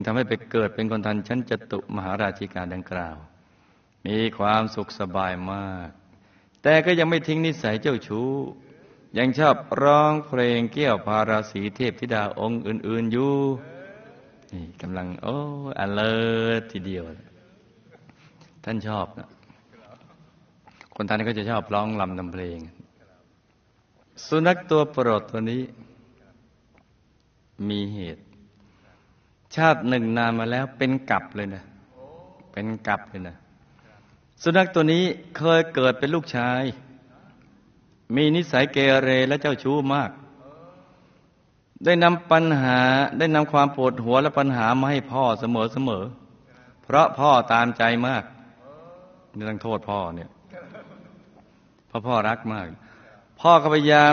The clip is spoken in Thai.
ทำให้ไปเกิดเป็นคนทันชั้นจตุมหาราชิกาดังกล่าวมีความสุขสบายมากแต่ก็ยังไม่ทิ้งนิสัยเจ้าชู้ยังชอบร้องเพลงเกี่ยวพาราสีเทพธิดาองค์อื่นๆอยู่นี่กำลังอเลิศทีเดียวท่านชอบนะคนท่านก็จะชอบร้องรำทำเพลงสุนัขตัวโปรดตัวนี้มีเหตุชาติหนึ่งนานมาแล้วเป็นกลับเลยนะเป็นกลับเลยนะสุนัขตัวนี้เคยเกิดเป็นลูกชายมีนิสัยเกเรและเจ้าชู้มากได้นำความปวดหัวและปัญหามาให้พ่อเสมอเพราะพ่อตามใจมากไม่ต้องโทษพ่อเนี่ยเพราะพ่อรักมากพ่อก็พยายาม